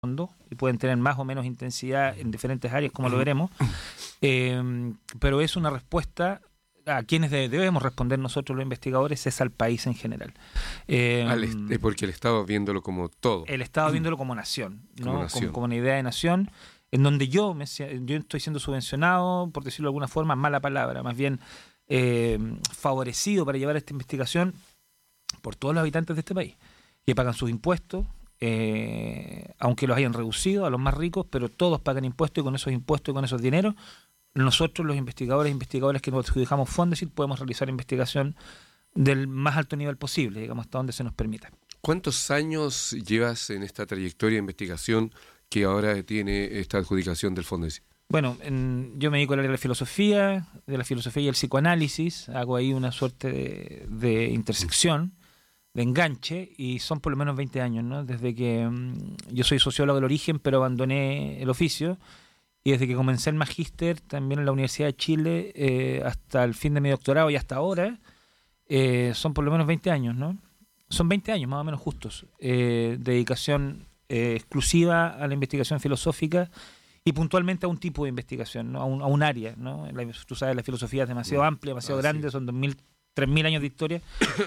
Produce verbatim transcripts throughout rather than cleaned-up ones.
fondos y pueden tener más o menos intensidad en diferentes áreas, como lo veremos, eh, pero es una respuesta a quienes de, debemos responder nosotros los investigadores, es al país en general. Eh, al porque el Estado viéndolo como todo. El Estado viéndolo como nación, ¿no? Como, nación. como, como una idea de nación, en donde yo, me, yo estoy siendo subvencionado, por decirlo de alguna forma, mala palabra, más bien eh, favorecido para llevar esta investigación por todos los habitantes de este país, que pagan sus impuestos, eh, aunque los hayan reducido a los más ricos, pero todos pagan impuestos y con esos impuestos y con esos dineros, nosotros los investigadores e investigadores que nos adjudicamos fondos podemos realizar investigación del más alto nivel posible, digamos, hasta donde se nos permita. ¿Cuántos años llevas en esta trayectoria de investigación que ahora tiene esta adjudicación del Fondesit? Bueno, en, yo me dedico al área de la filosofía, de la filosofía y el psicoanálisis, hago ahí una suerte de, de intersección, de enganche, y son por lo menos veinte años, ¿no? Desde que um, yo soy sociólogo del origen, pero abandoné el oficio, y desde que comencé el magíster también en la Universidad de Chile, eh, hasta el fin de mi doctorado y hasta ahora, eh, son por lo menos veinte años, ¿no? Son veinte años más o menos justos, eh, dedicación eh, exclusiva a la investigación filosófica y puntualmente a un tipo de investigación, ¿no? a, un, a un área, ¿no? La, tú sabes, la filosofía es demasiado amplia, demasiado ah, grande, sí. Son dos mil, tres mil años de historia.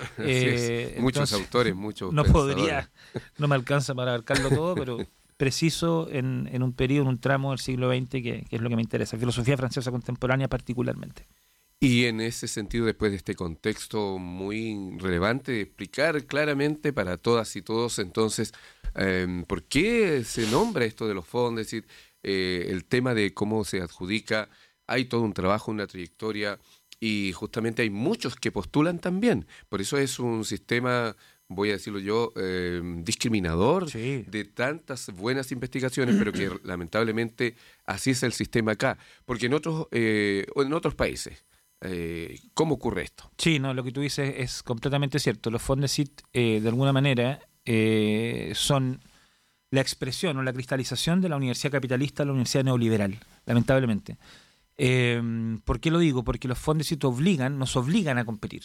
eh, muchos autores, muchos No podría, no me alcanza para abarcarlo todo, pero preciso en, en un periodo, en un tramo del siglo veinte, que, que es lo que me interesa, filosofía francesa contemporánea particularmente. Y en ese sentido, después de este contexto muy relevante, explicar claramente para todas y todos, entonces, eh, ¿por qué se nombra esto de los fondos? Es decir, eh, el tema de cómo se adjudica, hay todo un trabajo, una trayectoria, y justamente hay muchos que postulan también. Por eso es un sistema, voy a decirlo yo, eh, discriminador sí. de tantas buenas investigaciones, pero que lamentablemente así es el sistema acá. Porque en otros, eh, en otros países, Eh, ¿cómo ocurre esto? Sí, no, lo que tú dices es completamente cierto. Los Fondesit, eh, de alguna manera, eh, son la expresión o la cristalización de la universidad capitalista, la universidad neoliberal, lamentablemente. Eh, ¿Por qué lo digo? Porque los Fondesit obligan, nos obligan a competir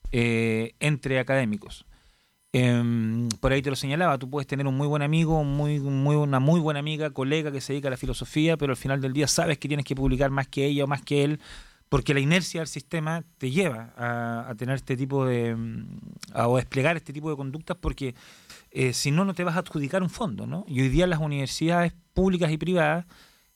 eh, entre académicos. Eh, por ahí te lo señalaba, tú puedes tener un muy buen amigo, muy, muy, una muy buena amiga, colega que se dedica a la filosofía, pero al final del día sabes que tienes que publicar más que ella o más que él, porque la inercia del sistema te lleva a, a tener este tipo de a, o a desplegar este tipo de conductas, porque eh, si no, no te vas a adjudicar un fondo, ¿no? Y hoy día las universidades públicas y privadas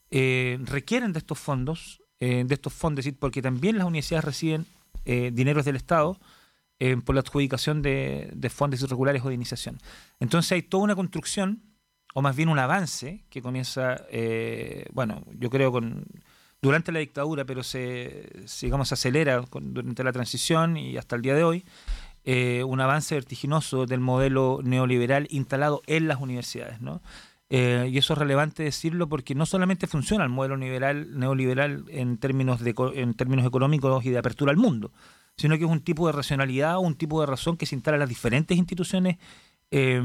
eh, requieren de estos fondos, eh, de estos fondos, porque también las universidades reciben eh, dineros del Estado eh, por la adjudicación de, de fondos irregulares o de iniciación. Entonces hay toda una construcción, o más bien un avance, que comienza, eh, bueno, yo creo con... durante la dictadura, pero se, digamos, se acelera con, durante la transición y hasta el día de hoy, eh, un avance vertiginoso del modelo neoliberal instalado en las universidades, ¿no? Eh, y eso es relevante decirlo porque no solamente funciona el modelo neoliberal, neoliberal en términos, de, en términos económicos y de apertura al mundo, sino que es un tipo de racionalidad, un tipo de razón que se instala en las diferentes instituciones Eh,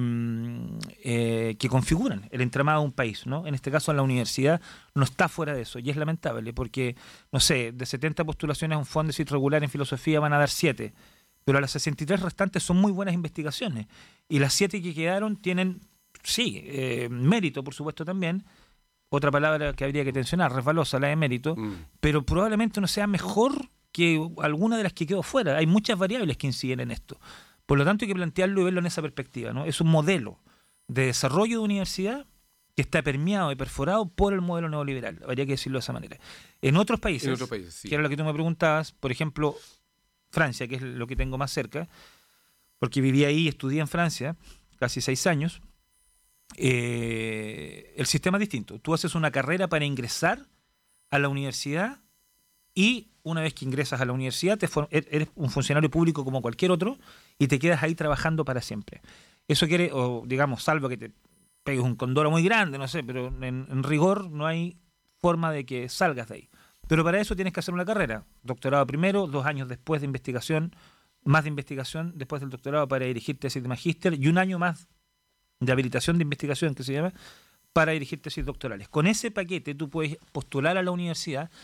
eh, que configuran el entramado de un país, ¿no? En este caso la universidad no está fuera de eso y es lamentable porque, no sé, de setenta postulaciones a un Fondesit regular en filosofía van a dar siete, pero a las sesenta y tres restantes son muy buenas investigaciones y las siete que quedaron tienen, sí, eh, mérito por supuesto también, otra palabra que habría que mencionar, resbalosa, la de mérito, mm. pero probablemente no sea mejor que alguna de las que quedó fuera. Hay muchas variables que inciden en esto. Por lo tanto, hay que plantearlo y verlo en esa perspectiva, ¿no? Es un modelo de desarrollo de universidad que está permeado y perforado por el modelo neoliberal, habría que decirlo de esa manera. En otros países, en otro país, sí. que era lo que tú me preguntabas, por ejemplo, Francia, que es lo que tengo más cerca, porque viví ahí y estudié en Francia casi seis años, eh, el sistema es distinto. Tú haces una carrera para ingresar a la universidad y una vez que ingresas a la universidad te for- eres un funcionario público como cualquier otro y te quedas ahí trabajando para siempre. Eso quiere, o digamos, salvo que te pegues un condoro muy grande, no sé, pero en, en rigor no hay forma de que salgas de ahí. Pero para eso tienes que hacer una carrera. Doctorado primero, dos años después de investigación, más de investigación después del doctorado para dirigir tesis de magíster y un año más de habilitación de investigación, que se llama, para dirigir tesis doctorales. Con ese paquete tú puedes postular a la universidad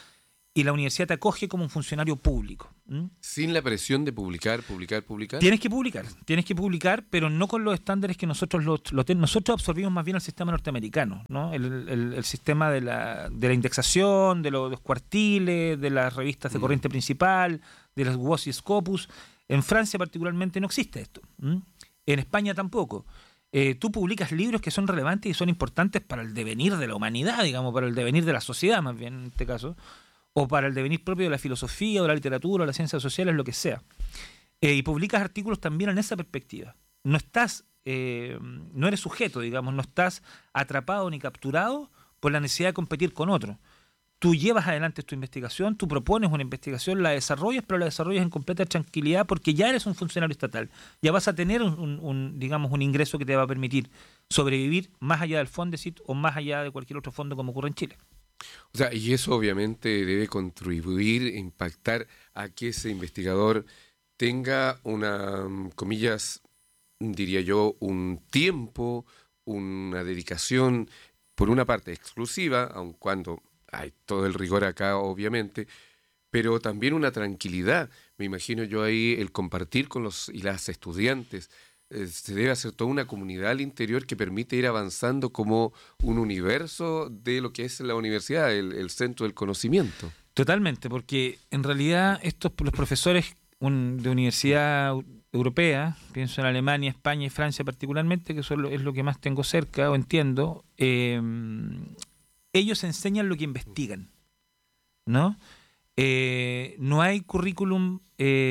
y la universidad te acoge como un funcionario público. ¿Mm? Sin la presión de publicar, publicar, publicar. Tienes que publicar, tienes que publicar, pero no con los estándares que nosotros lo, lo ten, nosotros absorbimos más bien el sistema norteamericano, ¿no? El, el, el sistema de la, de la indexación, de los, los cuartiles, de las revistas de corriente mm. principal, de las Vox y Scopus. En Francia particularmente no existe esto. ¿Mm? En España tampoco. Eh, tú publicas libros que son relevantes y son importantes para el devenir de la humanidad, digamos, para el devenir de la sociedad más bien en este caso, o para el devenir propio de la filosofía o la literatura o las ciencias sociales, lo que sea. Eh, y publicas artículos también en esa perspectiva. No estás, eh, no eres sujeto, digamos, no estás atrapado ni capturado por la necesidad de competir con otro. Tú llevas adelante tu investigación, tú propones una investigación, la desarrollas, pero la desarrollas en completa tranquilidad porque ya eres un funcionario estatal. Ya vas a tener un, un, un digamos, un ingreso que te va a permitir sobrevivir más allá del Fondesit o más allá de cualquier otro fondo como ocurre en Chile. O sea, y eso obviamente debe contribuir, impactar a que ese investigador tenga una, comillas, diría yo, un tiempo, una dedicación, por una parte exclusiva, aun cuando hay todo el rigor acá, obviamente, pero también una tranquilidad. Me imagino yo ahí el compartir con los y las estudiantes. Eh, se debe hacer toda una comunidad al interior que permite ir avanzando como un universo de lo que es la universidad, el, el centro del conocimiento. Totalmente, porque en realidad estos los profesores un, de universidad europea, pienso en Alemania, España y Francia particularmente, que son lo, es lo que más tengo cerca o entiendo, eh, ellos enseñan lo que investigan, ¿no? Eh, no hay currículum,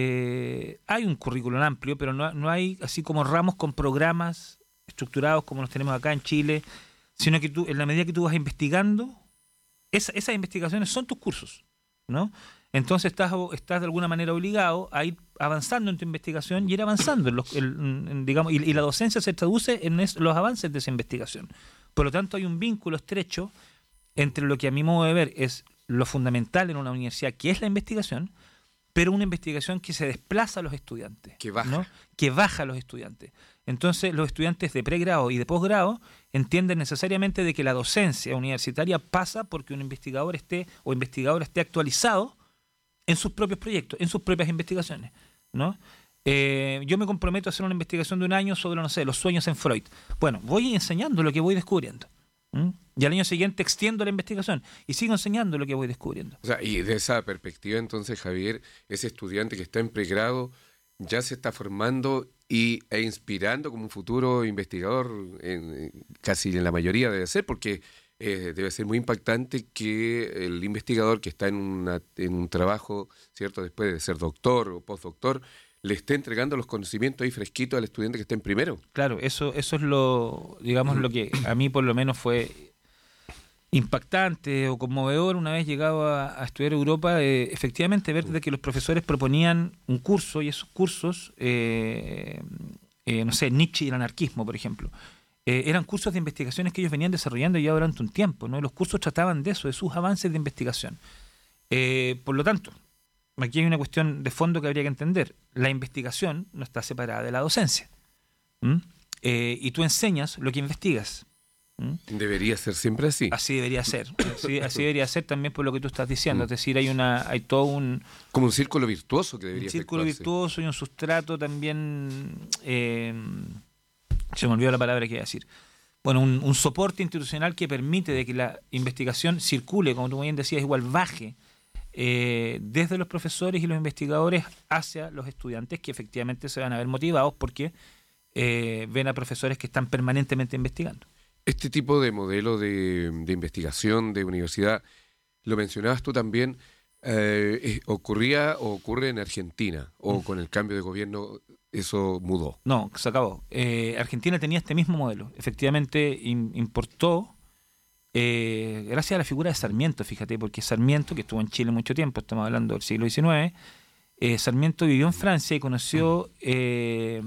eh, hay un currículum amplio, pero no, no hay así como ramos con programas estructurados como los tenemos acá en Chile, sino que tú, en la medida que tú vas investigando, esa, esas investigaciones son tus cursos, ¿no? Entonces estás, estás de alguna manera obligado a ir avanzando en tu investigación y ir avanzando, en los, en, en, digamos, y, y la docencia se traduce en es, los avances de esa investigación. Por lo tanto, hay un vínculo estrecho entre lo que a mi modo de ver es lo fundamental en una universidad, que es la investigación, pero una investigación que se desplaza a los estudiantes. Que baja. ¿no? Que baja a los estudiantes. Entonces, los estudiantes de pregrado y de posgrado entienden necesariamente de que la docencia universitaria pasa porque un investigador esté o investigadora esté actualizado en sus propios proyectos, en sus propias investigaciones, ¿no? Eh, yo me comprometo a hacer una investigación de un año sobre, no sé, los sueños en Freud. Bueno, voy enseñando lo que voy descubriendo. ¿Mm? Y al año siguiente extiendo la investigación y sigo enseñando lo que voy descubriendo. O sea, y de esa perspectiva, entonces, Javier, ese estudiante que está en pregrado ya se está formando y, e inspirando como un futuro investigador, en, casi en la mayoría debe ser, porque eh, debe ser muy impactante que el investigador que está en, una, en un trabajo, ¿cierto?, después de ser doctor o postdoctor, le esté entregando los conocimientos ahí fresquitos al estudiante que está en primero. Claro, eso eso es lo, digamos, lo que a mí por lo menos fue impactante o conmovedor una vez llegado a, a estudiar Europa, eh, efectivamente ver de que los profesores proponían un curso y esos cursos, eh, eh, no sé, Nietzsche y el anarquismo, por ejemplo, eh, eran cursos de investigaciones que ellos venían desarrollando ya durante un tiempo, ¿no? Y los cursos trataban de eso, de sus avances de investigación. Eh, por lo tanto, aquí hay una cuestión de fondo que habría que entender. La investigación no está separada de la docencia. ¿Mm? Eh, y tú enseñas lo que investigas. ¿Mm? Debería ser siempre así. Así debería ser. Así, así debería ser también por lo que tú estás diciendo. Es decir, hay una, hay todo un... Como un círculo virtuoso que debería ser. Un círculo virtuoso y un sustrato también... Eh, se me olvidó la palabra que iba a decir. Bueno, un, un soporte institucional que permite de que la investigación circule, como tú bien decías, igual baje, Eh, desde los profesores y los investigadores hacia los estudiantes que efectivamente se van a ver motivados porque eh, ven a profesores que están permanentemente investigando. Este tipo de modelo de, de investigación, de universidad, lo mencionabas tú también, eh, ocurría o ocurre en Argentina, o con el cambio de gobierno eso mudó. No, se acabó. Eh, Argentina tenía este mismo modelo. Efectivamente in, importó Eh, gracias a la figura de Sarmiento, fíjate, porque Sarmiento, que estuvo en Chile mucho tiempo, estamos hablando del siglo diecinueve, eh, Sarmiento vivió en Francia y conoció eh,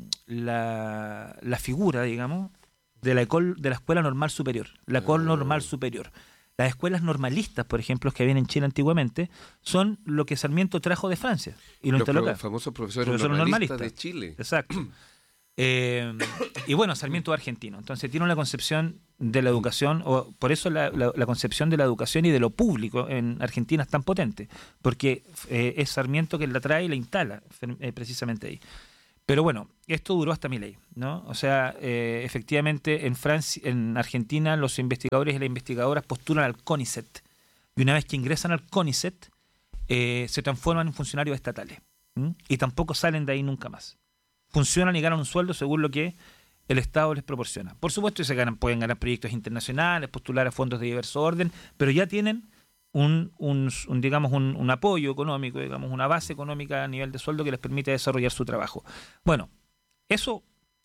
la, la figura, digamos, de la, école, de la Escuela Normal Superior, la École Normale Supérieure. Las escuelas normalistas, por ejemplo, que habían en Chile antiguamente, son lo que Sarmiento trajo de Francia y lo instaló acá. Los famosos profesores, profesores normalistas, normalistas de Chile. Exacto. Eh, y bueno, Sarmiento es argentino, entonces tiene una concepción de la educación, o por eso la, la, la concepción de la educación y de lo público en Argentina es tan potente, porque eh, es Sarmiento quien la trae y la instala eh, precisamente ahí. Pero bueno, esto duró hasta Milei, ¿no? O sea, eh, efectivamente en Francia, en Argentina, los investigadores y las investigadoras postulan al CONICET, y una vez que ingresan al CONICET, eh, se transforman en funcionarios estatales, ¿m? Y tampoco salen de ahí nunca más. Funcionan y ganan un sueldo según lo que el Estado les proporciona. Por supuesto, se ganan, pueden ganar proyectos internacionales, postular a fondos de diverso orden, pero ya tienen un, un, un digamos, un, un apoyo económico, digamos, una base económica a nivel de sueldo que les permite desarrollar su trabajo. Bueno, eso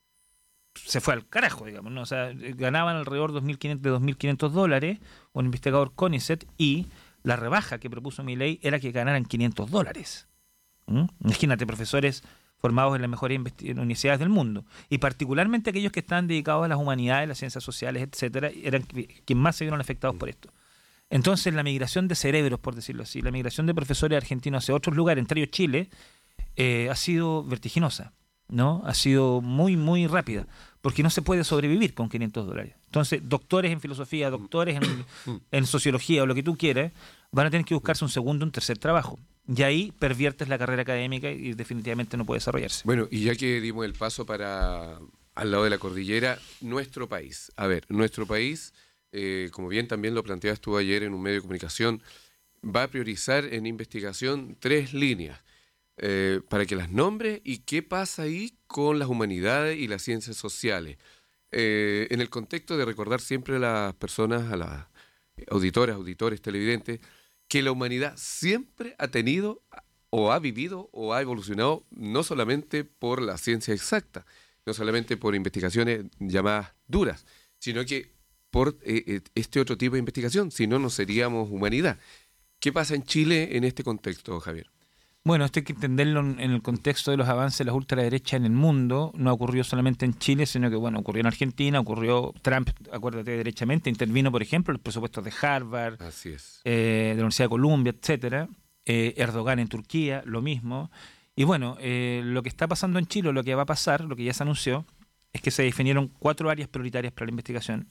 se fue al carajo, digamos, ¿no? O sea, ganaban alrededor de dos mil quinientos, de dos mil quinientos dólares un investigador CONICET, y la rebaja que propuso Milei era que ganaran quinientos dólares. ¿Mm? Imagínate, profesores formados en las mejores universidades del mundo, y particularmente aquellos que estaban dedicados a las humanidades, las ciencias sociales, etcétera, eran quienes más se vieron afectados por esto. Entonces, la migración de cerebros, por decirlo así, la migración de profesores argentinos hacia otros lugares, entre ellos Chile, eh, ha sido vertiginosa, ¿no? Ha sido muy, muy rápida, porque no se puede sobrevivir con quinientos dólares. Entonces, doctores en filosofía, doctores en, en sociología o lo que tú quieras, van a tener que buscarse un segundo, un tercer trabajo. Y ahí perviertes la carrera académica y definitivamente no puede desarrollarse. Bueno, y ya que dimos el paso para al lado de la cordillera, nuestro país. A ver, nuestro país, eh, como bien también lo planteabas tú ayer en un medio de comunicación, va a priorizar en investigación tres líneas eh, para que las nombre y qué pasa ahí con las humanidades y las ciencias sociales. Eh, en el contexto de recordar siempre a las personas, a las auditoras, auditores, televidentes, que la humanidad siempre ha tenido o ha vivido o ha evolucionado no solamente por la ciencia exacta, no solamente por investigaciones llamadas duras, sino que por eh, este otro tipo de investigación, si no, no seríamos humanidad. ¿Qué pasa en Chile en este contexto, Javier? Bueno, esto hay que entenderlo en el contexto de los avances de la ultraderecha en el mundo. No ocurrió solamente en Chile, sino que, bueno, ocurrió en Argentina, ocurrió Trump, acuérdate, derechamente, intervino, por ejemplo, los presupuestos de Harvard, Así es. eh, de la Universidad de Columbia, etcétera. Eh, Erdogan en Turquía, lo mismo. Y bueno, eh, lo que está pasando en Chile, lo que va a pasar, lo que ya se anunció, es que se definieron cuatro áreas prioritarias para la investigación.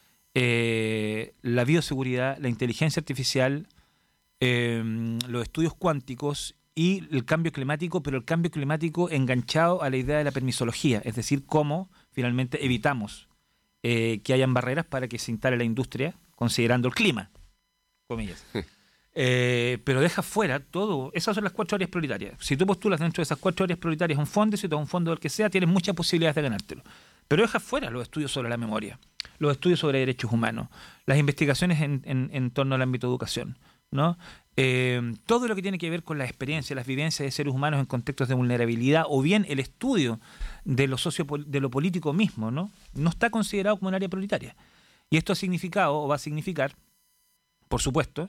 Eh, la bioseguridad, la inteligencia artificial, eh, los estudios cuánticos y el cambio climático, pero el cambio climático enganchado a la idea de la permisología, es decir, cómo finalmente evitamos eh, que hayan barreras para que se instale la industria, considerando el clima, comillas. Eh, pero deja fuera todo. Esas son las cuatro áreas prioritarias. Si tú postulas dentro de esas cuatro áreas prioritarias un fondo, si tú un fondo del que sea, tienes muchas posibilidades de ganártelo. Pero deja fuera los estudios sobre la memoria, los estudios sobre derechos humanos, las investigaciones en, en, en torno al ámbito de educación, ¿no? Eh, todo lo que tiene que ver con la experiencia, las vivencias de seres humanos en contextos de vulnerabilidad, o bien el estudio de lo socio, de lo político mismo, ¿no? No está considerado como un área prioritaria. Y esto ha significado, o va a significar, por supuesto,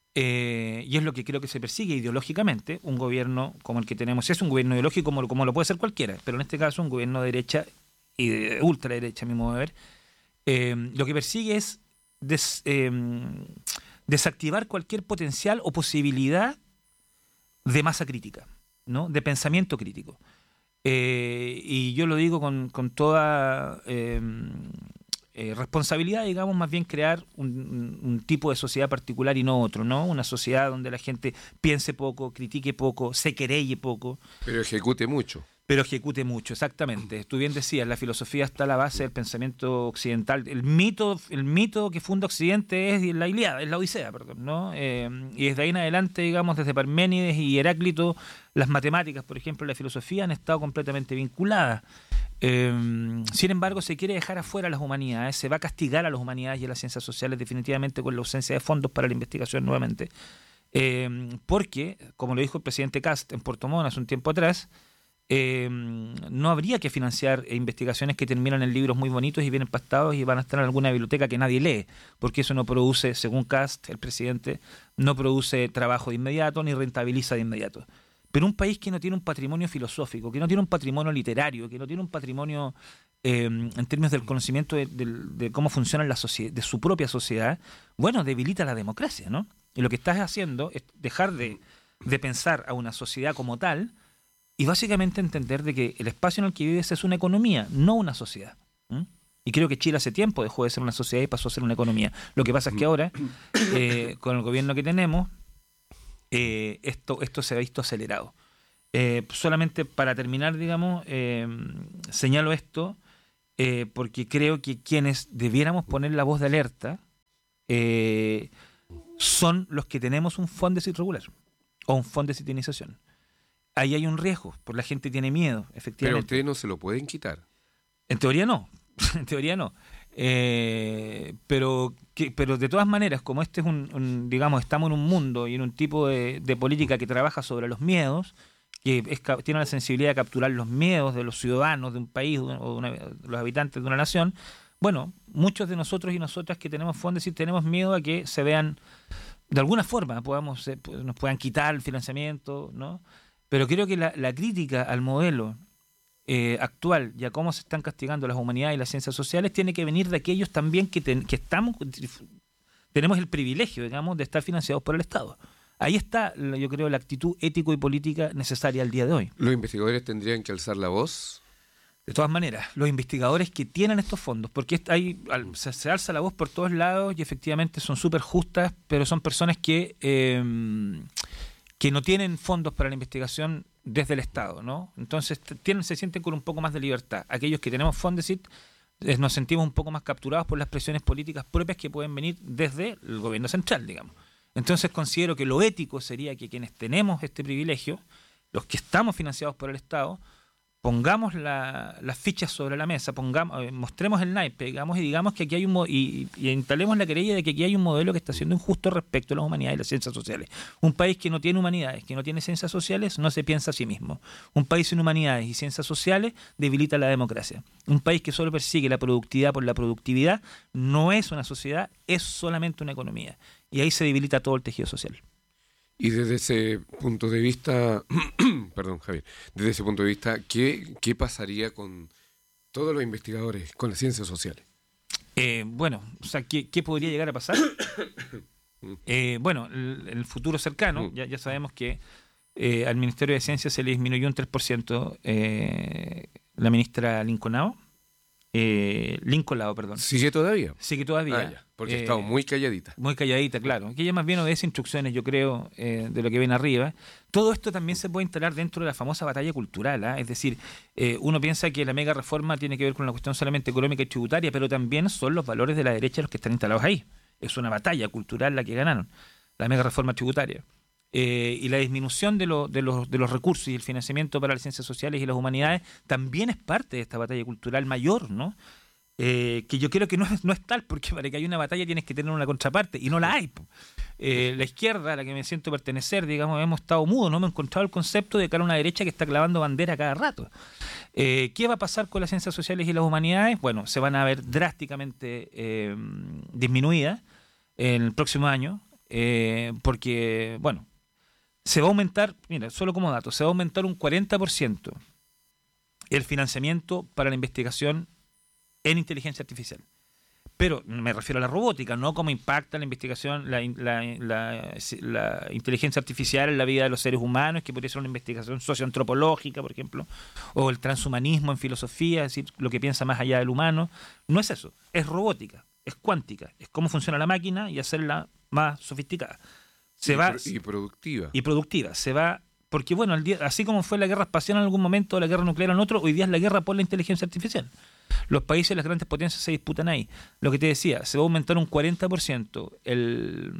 eh, y es lo que creo que se persigue ideológicamente, un gobierno como el que tenemos. Es un gobierno ideológico como, como lo puede ser cualquiera, pero en este caso un gobierno de derecha y de ultraderecha, a mi modo de ver. Eh, lo que persigue es des, eh, desactivar cualquier potencial o posibilidad de masa crítica, ¿no? De pensamiento crítico. Eh, y yo lo digo con, con toda eh, eh, responsabilidad, digamos, más bien crear un, un tipo de sociedad particular y no otro, ¿no? Una sociedad donde la gente piense poco, critique poco, se querelle poco. Pero ejecute mucho. Pero ejecute mucho, exactamente. Tú bien decías, la filosofía está a la base del pensamiento occidental. El mito, el mito que funda Occidente es la Ilíada, es la Odisea, perdón, ¿no? Eh, y desde ahí en adelante, digamos, desde Parménides y Heráclito, las matemáticas, por ejemplo, la filosofía han estado completamente vinculadas. Eh, sin embargo, se quiere dejar afuera a las humanidades, se va a castigar a las humanidades y a las ciencias sociales definitivamente con la ausencia de fondos para la investigación nuevamente. Eh, porque, como lo dijo el presidente Kast en Puerto Montt hace un tiempo atrás, Eh, no habría que financiar investigaciones que terminan en libros muy bonitos y bien empastados y van a estar en alguna biblioteca que nadie lee, porque eso no produce, según Kast, el presidente, no produce trabajo de inmediato ni rentabiliza de inmediato. Pero un país que no tiene un patrimonio filosófico, que no tiene un patrimonio literario, que no tiene un patrimonio eh, en términos del conocimiento de, de, de cómo funciona la sociedad, de su propia sociedad, bueno, debilita la democracia, ¿no? Y lo que estás haciendo es dejar de, de pensar a una sociedad como tal y básicamente entender de que el espacio en el que vives es una economía, no una sociedad. ¿Mm? Y creo que Chile hace tiempo dejó de ser una sociedad y pasó a ser una economía. Lo que pasa es que ahora, eh, con el gobierno que tenemos, eh, esto, esto se ha visto acelerado. Eh, solamente para terminar, digamos, eh, señalo esto eh, porque creo que quienes debiéramos poner la voz de alerta eh, son los que tenemos un Fondesit regular o un fondo de citinización. Ahí hay un riesgo, porque la gente tiene miedo, efectivamente. Pero ustedes no se lo pueden quitar. En teoría no, en teoría no. Eh, pero, que, pero de todas maneras, como este es un, un, digamos, estamos en un mundo y en un tipo de, de política que trabaja sobre los miedos, que es, tiene la sensibilidad de capturar los miedos de los ciudadanos de un país o de, una, de los habitantes de una nación, bueno, muchos de nosotros y nosotras que tenemos fondos, sí tenemos miedo a que se vean, de alguna forma, podamos, eh, nos puedan quitar el financiamiento, ¿no? Pero creo que la, la crítica al modelo eh, actual y a cómo se están castigando las humanidades y las ciencias sociales tiene que venir de aquellos también que, ten, que estamos tenemos el privilegio, digamos, de estar financiados por el Estado. Ahí está, yo creo, la actitud ético y política necesaria al día de hoy. ¿Los investigadores tendrían que alzar la voz? De todas maneras, los investigadores que tienen estos fondos, porque hay, se, se alza la voz por todos lados y efectivamente son súper justas, pero son personas que... Eh, que no tienen fondos para la investigación desde el Estado, ¿no? Entonces tienen, se sienten con un poco más de libertad. Aquellos que tenemos Fondesit eh, nos sentimos un poco más capturados por las presiones políticas propias que pueden venir desde el gobierno central, digamos. Entonces considero que lo ético sería que quienes tenemos este privilegio, los que estamos financiados por el Estado, pongamos la, las fichas sobre la mesa, pongamos, mostremos el naipe, digamos, y digamos que aquí hay un y, y instalemos la querella de que aquí hay un modelo que está siendo injusto respecto a las humanidades y las ciencias sociales. Un país que no tiene humanidades, que no tiene ciencias sociales, no se piensa a sí mismo. Un país sin humanidades y ciencias sociales debilita la democracia. Un país que solo persigue la productividad por la productividad no es una sociedad, es solamente una economía. Y ahí se debilita todo el tejido social. Y desde ese punto de vista, perdón, Javier, desde ese punto de vista, ¿qué, qué pasaría con todos los investigadores, con las ciencias sociales? Eh, bueno, o sea, ¿qué, qué podría llegar a pasar? eh, bueno, en el futuro cercano, ya, ya sabemos que eh, al Ministerio de Ciencia se le disminuyó un tres por ciento eh, la ministra Lincolnao. Eh, Lincoln Lao, perdón. ¿Sigue todavía? Sigue todavía. Ah, ya, porque eh, ha estado muy calladita. Muy calladita, claro. Que ella más bien obedece instrucciones, yo creo, eh, de lo que viene arriba. Todo esto también se puede instalar dentro de la famosa batalla cultural. ¿eh? Es decir, eh, uno piensa que la mega reforma tiene que ver con una cuestión solamente económica y tributaria, pero también son los valores de la derecha los que están instalados ahí. Es una batalla cultural la que ganaron, la mega reforma tributaria. Eh, y la disminución de, lo, de, los, de los recursos y el financiamiento para las ciencias sociales y las humanidades también es parte de esta batalla cultural mayor, ¿no? Eh, que yo creo que no es, no es tal, porque para que haya una batalla tienes que tener una contraparte, y no la hay. Eh, la izquierda, a la que me siento pertenecer, digamos, hemos estado mudos, no hemos encontrado el concepto de cara a una derecha que está clavando bandera cada rato. Eh, ¿Qué va a pasar con las ciencias sociales y las humanidades? Bueno, se van a ver drásticamente eh, disminuidas en el próximo año, eh, porque, bueno, se va a aumentar, mira, solo como dato, se va a aumentar un cuarenta por ciento el financiamiento para la investigación en inteligencia artificial. Pero me refiero a la robótica, no cómo impacta la investigación, la, la, la, la inteligencia artificial en la vida de los seres humanos, que podría ser una investigación socioantropológica, por ejemplo, o el transhumanismo en filosofía, es decir, lo que piensa más allá del humano. No es eso, es robótica, es cuántica, es cómo funciona la máquina y hacerla más sofisticada. Se y, va, pro, y productiva. Y productiva. Se va, porque bueno, el día, así como fue la guerra espacial en algún momento, la guerra nuclear en otro, hoy día es la guerra por la inteligencia artificial. Los países y las grandes potencias se disputan ahí. Lo que te decía, se va a aumentar un cuarenta por ciento el,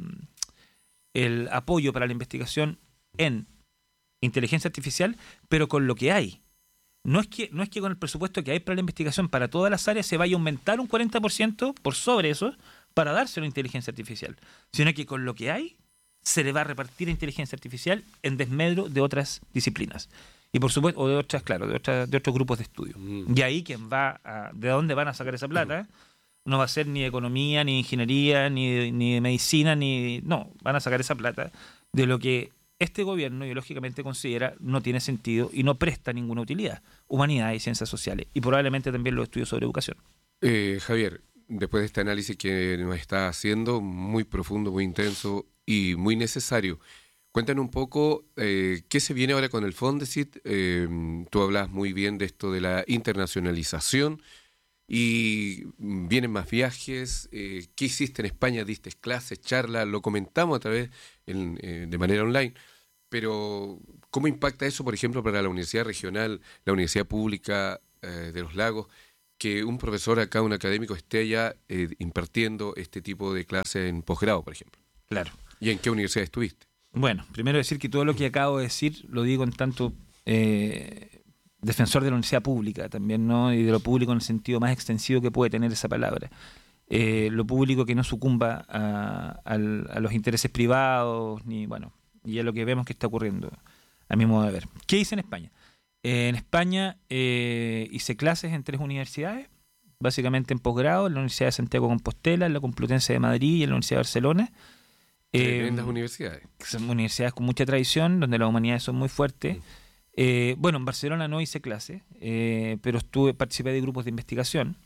el apoyo para la investigación en inteligencia artificial, pero con lo que hay. No es que, no es que con el presupuesto que hay para la investigación para todas las áreas se vaya a aumentar un cuarenta por ciento por sobre eso para darse a inteligencia artificial, sino que con lo que hay se le va a repartir inteligencia artificial en desmedro de otras disciplinas. Y por supuesto, o de otras, claro, de otras, de otros grupos de estudio. Mm. Y ahí quien va a, de dónde van a sacar esa plata, mm. no va a ser ni de economía, ni de ingeniería, ni de, ni de medicina, ni no, van a sacar esa plata de lo que este gobierno ideológicamente considera no tiene sentido y no presta ninguna utilidad. Humanidades y ciencias sociales. Y probablemente también los estudios sobre educación. Eh, Javier, después de este análisis que nos está haciendo, muy profundo, muy intenso y muy necesario, cuéntanos un poco eh, qué se viene ahora con el Fondesit. Eh, tú hablas muy bien de esto de la internacionalización. y vienen más viajes. Eh, ¿Qué hiciste en España? ¿Diste clases, charlas? Lo comentamos a través en, eh, de manera online, pero ¿cómo impacta eso, por ejemplo, para la Universidad Regional, la Universidad Pública eh, de los Lagos, que un profesor acá, un académico, esté allá eh, impartiendo este tipo de clases en posgrado, por ejemplo? Claro. ¿Y en qué universidad estuviste? Bueno, primero decir que todo lo que acabo de decir lo digo en tanto eh, defensor de la universidad pública también, ¿no? Y de lo público en el sentido más extensivo que puede tener esa palabra. Eh, lo público que no sucumba a, a, a los intereses privados, ni bueno, y a lo que vemos que está ocurriendo, a mi modo de ver. ¿Qué hice en España? Eh, en España eh, hice clases en tres universidades, básicamente en posgrado, en la Universidad de Santiago de Compostela, en la Complutense de Madrid y en la Universidad de Barcelona. Tremendas eh, universidades. Son universidades con mucha tradición, donde las humanidades son muy fuertes. Mm. Eh, bueno, en Barcelona no hice clases, eh, pero estuve participé de grupos de investigación.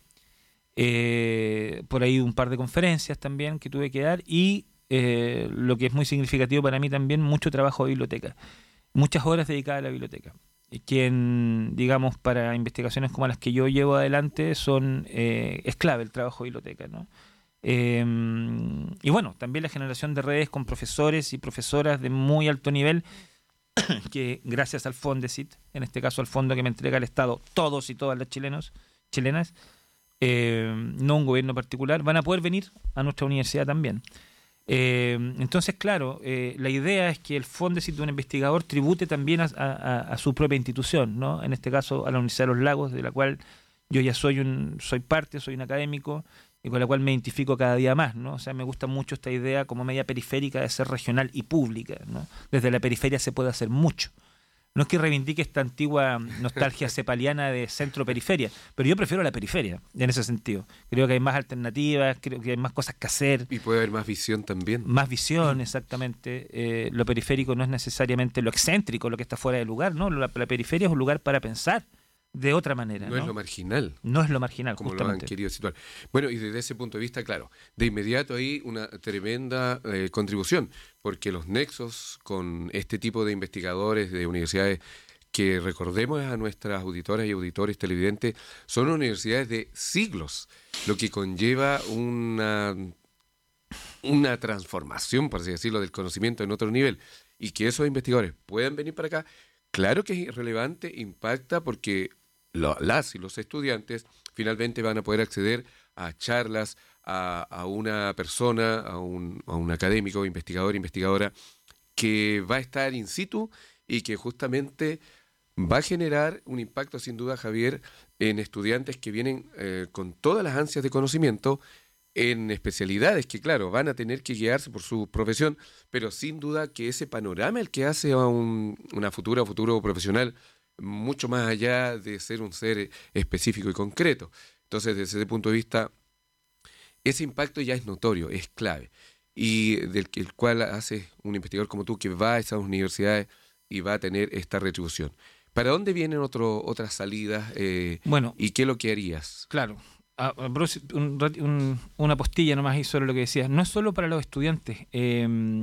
Eh, por ahí un par de conferencias también que tuve que dar y eh, lo que es muy significativo para mí también, mucho trabajo de biblioteca. Muchas horas dedicadas a la biblioteca. Quien, digamos, para investigaciones como las que yo llevo adelante, son eh, es clave el trabajo de biblioteca, ¿no? Eh, y bueno, también la generación de redes con profesores y profesoras de muy alto nivel, que gracias al Fondesit, en este caso al fondo que me entrega el Estado, todos y todas las chilenos, chilenas, eh, no un gobierno particular, van a poder venir a nuestra universidad también. Eh, entonces, claro, eh, la idea es que el Fondesit de un investigador tribute también a, a, a su propia institución, ¿no? En este caso a la Universidad de los Lagos, de la cual yo ya soy un soy parte, soy un académico, y con la cual me identifico cada día más, ¿no? O sea, me gusta mucho esta idea como media periférica de ser regional y pública, ¿no? Desde la periferia se puede hacer mucho. No es que reivindique esta antigua nostalgia cepaliana de centro-periferia, pero yo prefiero la periferia, en ese sentido. Creo que hay más alternativas, creo que hay más cosas que hacer. Y puede haber más visión también. Más visión, exactamente. Eh, lo periférico no es necesariamente lo excéntrico, lo que está fuera de lugar, ¿no? La, la periferia es un lugar para pensar de otra manera. No, no es lo marginal. No es lo marginal, como justamente. Lo han querido situar. Bueno, y desde ese punto de vista, claro, de inmediato hay una tremenda eh, contribución, porque los nexos con este tipo de investigadores de universidades, que recordemos a nuestras auditoras y auditores televidentes, son universidades de siglos, lo que conlleva una, una transformación, por así decirlo, del conocimiento en otro nivel, y que esos investigadores puedan venir para acá. Claro que es relevante, impacta, porque lo, las y los estudiantes finalmente van a poder acceder a charlas, a, a una persona, a un, a un académico, investigador, investigadora, que va a estar in situ y que justamente va a generar un impacto, sin duda, Javier, en estudiantes que vienen eh, con todas las ansias de conocimiento, en especialidades que, claro, van a tener que guiarse por su profesión, pero sin duda que ese panorama el que hace a un, una futura o futuro profesional, mucho más allá de ser un ser específico y concreto. Entonces, desde ese punto de vista, ese impacto ya es notorio, es clave, y del el cual hace un investigador como tú, que va a esas universidades y va a tener esta retribución. ¿Para dónde vienen otro, otras salidas eh, bueno, y qué es lo que harías? Claro. A, a, un, un, una postilla nomás ahí sobre lo que decías. No es solo para los estudiantes, eh,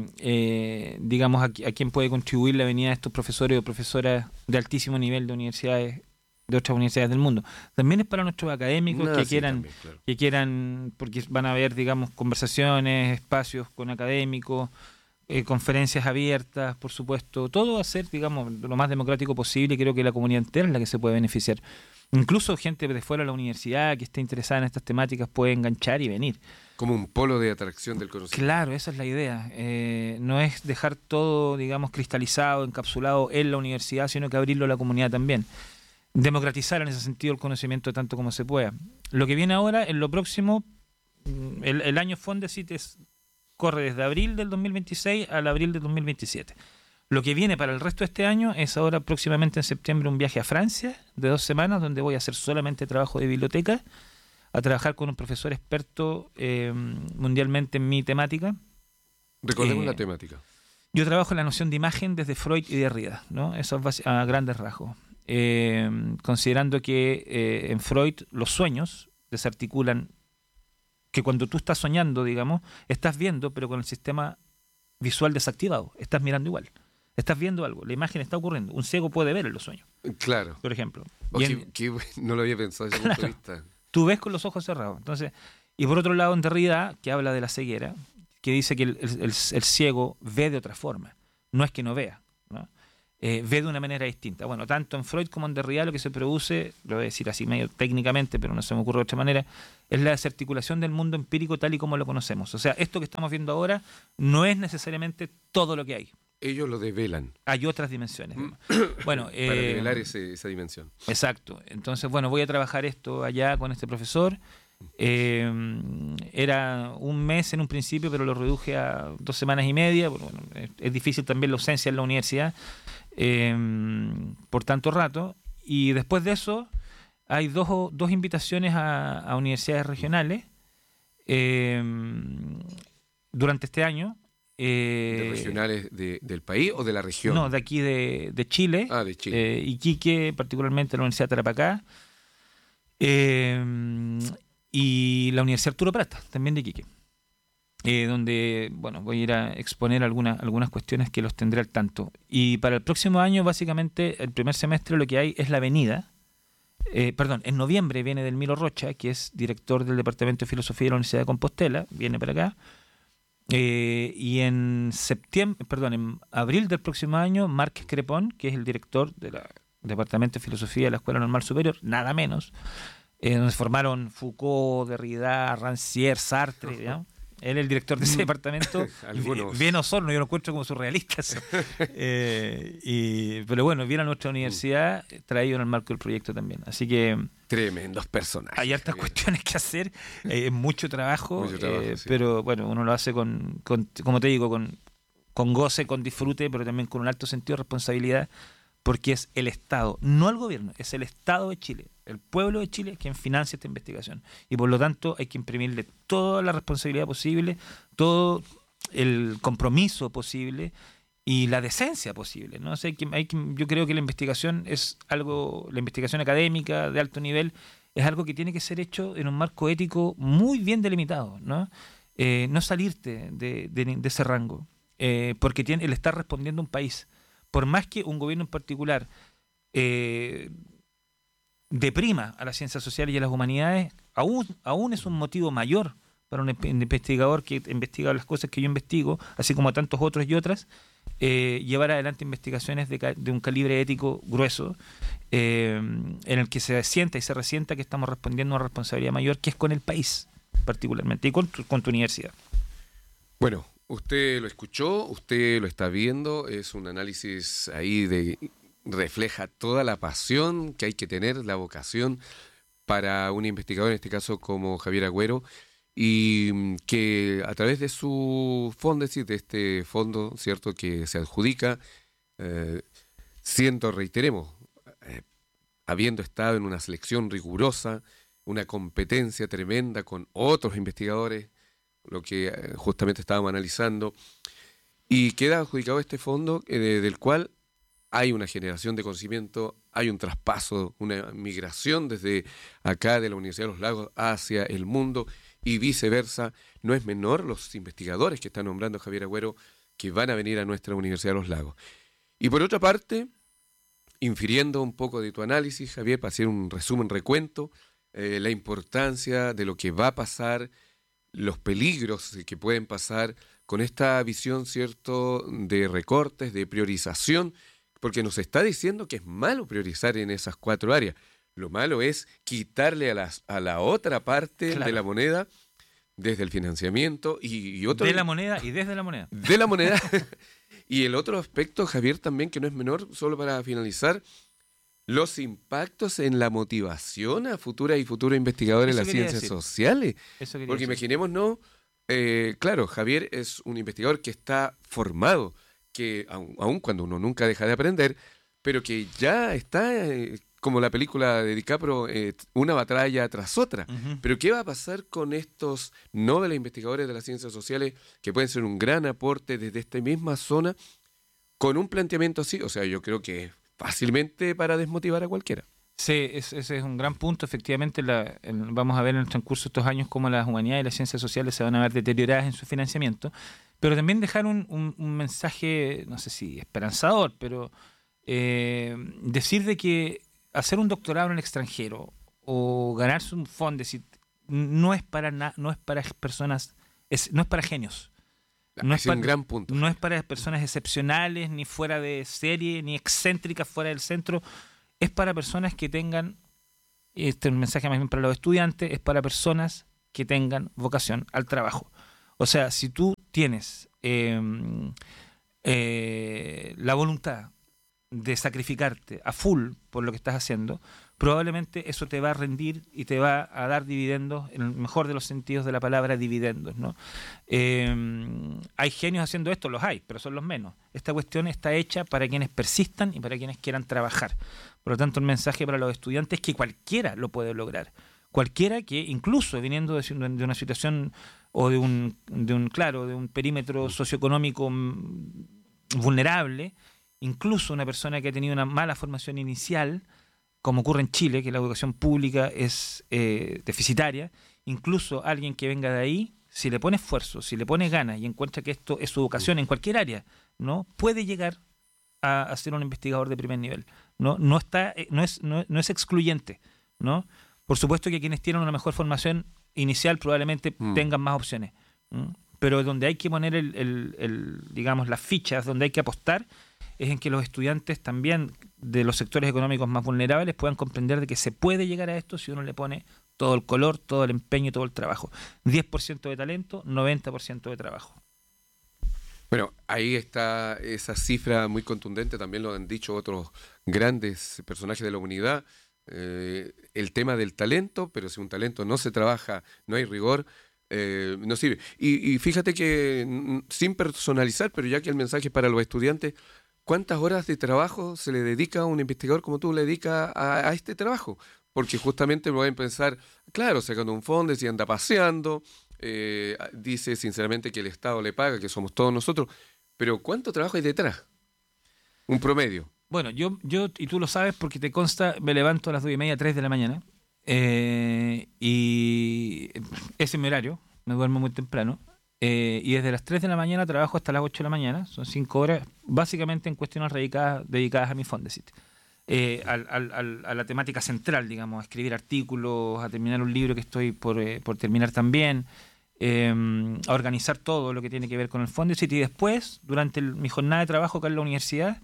eh, digamos, a, a quien puede contribuir la venida de estos profesores o profesoras de altísimo nivel de universidades, de otras universidades del mundo. También es para nuestros académicos no, que sí, quieran, también, claro. que quieran, porque van a haber, digamos, conversaciones, espacios con académicos, eh, conferencias abiertas, por supuesto. Todo va a ser, digamos, lo más democrático posible. Creo que la comunidad entera es la que se puede beneficiar. Incluso gente de fuera de la universidad que esté interesada en estas temáticas puede enganchar y venir. Como un polo de atracción del conocimiento. Claro, esa es la idea. Eh, no es dejar todo, digamos, cristalizado, encapsulado en la universidad, sino que abrirlo a la comunidad también. Democratizar en ese sentido el conocimiento tanto como se pueda. Lo que viene ahora, en lo próximo, el, el año Fondesit es, corre desde abril del dos mil veintiséis al abril del dos mil veintisiete. Lo que viene para el resto de este año es ahora próximamente en septiembre un viaje a Francia de dos semanas donde voy a hacer solamente trabajo de biblioteca, a trabajar con un profesor experto eh, mundialmente en mi temática. Recordemos eh, la temática. Yo trabajo en la noción de imagen desde Freud y Derrida, ¿no? Eso es a grandes rasgos. Eh, considerando que eh, en Freud los sueños desarticulan, que cuando tú estás soñando, digamos, estás viendo, pero con el sistema visual desactivado, estás mirando igual. Estás viendo algo, la imagen está ocurriendo. Un ciego puede ver en los sueños. Claro. Por ejemplo. Oh, en, qué, qué, no lo había pensado desde ese claro, punto de vista. tú ves con los ojos cerrados. Entonces, y por otro lado, en Derrida, que habla de la ceguera, que dice que el, el, el, el ciego ve de otra forma, no es que no vea, ¿no? Eh, ve de una manera distinta. Bueno, tanto en Freud como en Derrida lo que se produce, lo voy a decir así medio técnicamente, pero no se me ocurre de otra manera, es la desarticulación del mundo empírico tal y como lo conocemos. O sea, esto que estamos viendo ahora no es necesariamente todo lo que hay. Ellos lo develan. Hay otras dimensiones. Bueno, eh, para develar ese, esa dimensión. Exacto. Entonces, bueno, voy a trabajar esto allá con este profesor. Eh, era un mes en un principio, pero lo reduje a dos semanas y media. Bueno, es, es difícil también la ausencia en la universidad eh, por tanto rato. Y después de eso hay dos, dos invitaciones a, a universidades regionales eh, durante este año. Eh, ¿De regionales de, del país o de la región? No, de aquí de, de Chile. Ah, de Chile. Eh, Iquique, particularmente la Universidad de Tarapacá. Eh, y la Universidad Arturo Prat, también de Iquique. Eh, donde, bueno, voy a ir a exponer algunas, algunas cuestiones que los tendré al tanto. Y para el próximo año, básicamente, el primer semestre lo que hay es la avenida. Eh, perdón, en noviembre viene Delmiro Rocha, que es director del Departamento de Filosofía de la Universidad de Compostela, viene para acá. Eh, y en septiembre, perdón, en abril del próximo año, Marc Crepón, que es el director del Departamento de Filosofía de la Escuela Normal Superior, nada menos, eh, donde se formaron Foucault, Derrida, Rancière, Sartre, ¿no? Él es el director de ese departamento. Bien Osorno, yo lo encuentro como surrealista. eh, y, pero bueno, viene a nuestra universidad, traído en el marco del proyecto también. Así que tremendos personajes. Hay hartas cuestiones que hacer, eh, mucho trabajo, mucho trabajo eh, sí. pero bueno, uno lo hace con, con como te digo, con, con goce, con disfrute, pero también con un alto sentido de responsabilidad, porque es el Estado, no el gobierno, es el Estado de Chile, el pueblo de Chile quien financia esta investigación. Y por lo tanto hay que imprimirle toda la responsabilidad posible, todo el compromiso posible y la decencia posible, ¿no? O sea, hay que, hay que, yo creo que la investigación es algo, la investigación académica de alto nivel es algo que tiene que ser hecho en un marco ético muy bien delimitado, ¿no? Eh, no salirte de, de, de ese rango, eh, porque tiene, él está respondiendo a un país. Por más que un gobierno en particular eh, deprima a las ciencias sociales y a las humanidades, aún, aún es un motivo mayor para un investigador que investiga las cosas que yo investigo, así como a tantos otros y otras, eh, llevar adelante investigaciones de, de un calibre ético grueso, eh, en el que se sienta y se resienta que estamos respondiendo a una responsabilidad mayor, que es con el país particularmente, y con tu, con tu universidad. Bueno, usted lo escuchó, usted lo está viendo, es un análisis ahí de refleja toda la pasión que hay que tener, la vocación para un investigador, en este caso como Javier Agüero, y que a través de su fondo, es decir, de este fondo, cierto, que se adjudica, eh, siento, reiteremos, eh, habiendo estado en una selección rigurosa, una competencia tremenda con otros investigadores, lo que eh, justamente estábamos analizando, y queda adjudicado este fondo eh, del cual hay una generación de conocimiento, hay un traspaso, una migración desde acá de la Universidad de los Lagos hacia el mundo y viceversa. No es menor los investigadores que está nombrando Javier Agüero que van a venir a nuestra Universidad de los Lagos. Y por otra parte, infiriendo un poco de tu análisis, Javier, para hacer un resumen, recuento, eh, la importancia de lo que va a pasar, los peligros que pueden pasar con esta visión, cierto, de recortes, de priorización, porque nos está diciendo que es malo priorizar en esas cuatro áreas. Lo malo es quitarle a, las, a la otra parte claro. de la moneda, desde el financiamiento y, y otro... De la moneda y desde la moneda. De la moneda. Y el otro aspecto, Javier, también, que no es menor, solo para finalizar, los impactos en la motivación a futuras y futuros investigadores de las ciencias decir. sociales. Eso Porque decir. imaginémonos, eh, claro, Javier es un investigador que está formado, que aun, aun cuando uno nunca deja de aprender, pero que ya está, eh, como la película de DiCaprio, eh, una batalla tras otra. Uh-huh. Pero ¿qué va a pasar con estos nobles investigadores de las ciencias sociales que pueden ser un gran aporte desde esta misma zona con un planteamiento así? O sea, yo creo que fácilmente para desmotivar a cualquiera. Sí, ese es un gran punto. Efectivamente, la, el, vamos a ver en el transcurso de estos años cómo las humanidades y las ciencias sociales se van a ver deterioradas en su financiamiento, pero también dejar un, un, un mensaje, no sé si esperanzador, pero eh, decir de que hacer un doctorado en el extranjero o ganarse un Fondesit no es para na, no es para personas, es, no es para genios. No es, para, un gran punto. No es para personas excepcionales, ni fuera de serie, ni excéntricas fuera del centro. Es para personas que tengan, este es un mensaje más bien para los estudiantes, es para personas que tengan vocación al trabajo. O sea, si tú tienes eh, eh, la voluntad de sacrificarte a full por lo que estás haciendo, probablemente eso te va a rendir y te va a dar dividendos, en el mejor de los sentidos de la palabra, dividendos, ¿no? Eh, hay genios haciendo esto, los hay, pero son los menos. Esta cuestión está hecha para quienes persistan y para quienes quieran trabajar. Por lo tanto, el mensaje para los estudiantes es que cualquiera lo puede lograr. Cualquiera que, incluso viniendo de, de una situación o de un, de un, claro, de un perímetro socioeconómico vulnerable, incluso una persona que ha tenido una mala formación inicial, como ocurre en Chile, que la educación pública es eh, deficitaria, incluso alguien que venga de ahí, si le pone esfuerzo, si le pone ganas y encuentra que esto es su vocación en cualquier área, ¿no? Puede llegar a, a ser un investigador de primer nivel. No, no está, no es, no, no es excluyente, ¿no? Por supuesto que quienes tienen una mejor formación inicial probablemente mm. tengan más opciones, ¿no? Pero donde hay que poner el, el, el, digamos, las fichas, donde hay que apostar, es en que los estudiantes también de los sectores económicos más vulnerables puedan comprender de que se puede llegar a esto si uno le pone todo el color, todo el empeño y todo el trabajo. diez por ciento de talento, noventa por ciento de trabajo. Bueno, ahí está esa cifra muy contundente, también lo han dicho otros grandes personajes de la humanidad, eh, el tema del talento, pero si un talento no se trabaja, no hay rigor, eh, no sirve. Y, y fíjate que, sin personalizar, pero ya que el mensaje es para los estudiantes, ¿cuántas horas de trabajo se le dedica a un investigador como tú le dedicas a, a este trabajo? Porque justamente me pueden pensar, claro, sacando un fondo, si anda paseando, eh, dice sinceramente que el Estado le paga, que somos todos nosotros, pero ¿cuánto trabajo hay detrás? Un promedio. Bueno, yo, yo y tú lo sabes porque te consta, me levanto a las dos y media, tres de la mañana, eh, y ese es mi horario, me duermo muy temprano. Eh, y desde las tres de la mañana trabajo hasta las ocho de la mañana, son cinco horas, básicamente en cuestiones dedicadas, dedicadas a mi Fondesit, eh, al, al, al, a la temática central, digamos, a escribir artículos, a terminar un libro que estoy por, eh, por terminar también, eh, a organizar todo lo que tiene que ver con el Fondesit, y después, durante el, mi jornada de trabajo acá en la universidad,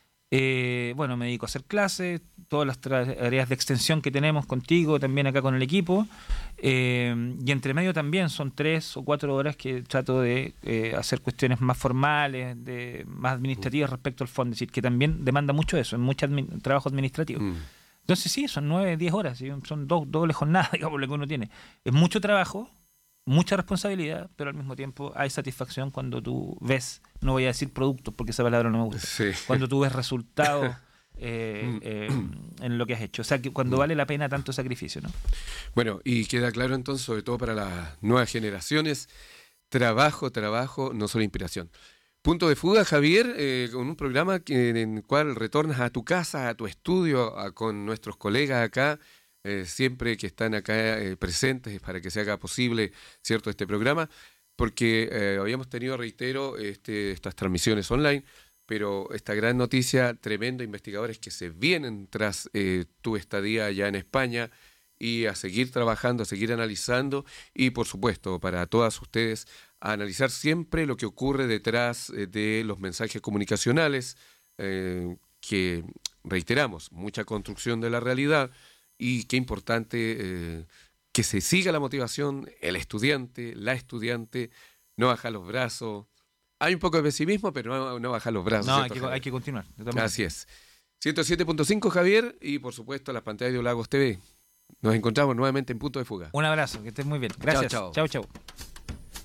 eh, bueno, me dedico a hacer clases, todas las tareas de extensión que tenemos contigo, también acá con el equipo, eh, y entre medio también son tres o cuatro horas que trato de eh, hacer cuestiones más formales, de más administrativas respecto al Fondesit, que también demanda mucho eso, mucho admi- trabajo administrativo. Mm. Entonces sí, son nueve, diez horas, ¿sí? Son dos dobles jornadas, digamos, lo que uno tiene. Es mucho trabajo, mucha responsabilidad, pero al mismo tiempo hay satisfacción cuando tú ves, no voy a decir productos porque esa palabra no me gusta, sí. Cuando tú ves resultados eh, eh, en lo que has hecho, o sea, que cuando vale la pena tanto sacrificio, ¿no? Bueno, y queda claro entonces, sobre todo para las nuevas generaciones, trabajo, trabajo, no solo inspiración. Punto de fuga, Javier, eh, con un programa que, en el cual retornas a tu casa, a tu estudio, a, con nuestros colegas acá, Eh, siempre que están acá eh, presentes para que se haga posible, cierto, este programa, porque eh, habíamos tenido, reitero, este, estas transmisiones online, pero esta gran noticia, tremendo, investigadores que se vienen tras eh, tu estadía allá en España, y a seguir trabajando, a seguir analizando, y por supuesto, para todas ustedes, a analizar siempre lo que ocurre detrás eh, de los mensajes comunicacionales, eh, que, reiteramos, mucha construcción de la realidad. Y qué importante eh, que se siga la motivación, el estudiante, la estudiante, no baja los brazos. Hay un poco de pesimismo, pero no, no baja los brazos. No, hay que, hay que continuar. Así es. ciento siete punto cinco, Javier, y por supuesto las pantallas de Olagos T V. Nos encontramos nuevamente en Punto de Fuga. Un abrazo, que estés muy bien. Gracias. Chao, chao. Chao, chao.